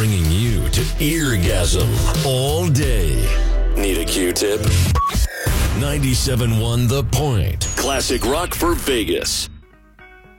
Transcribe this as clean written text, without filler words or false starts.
bringing you to eargasm all day. Need a Q-tip? 97.1 The Point. Classic rock for Vegas.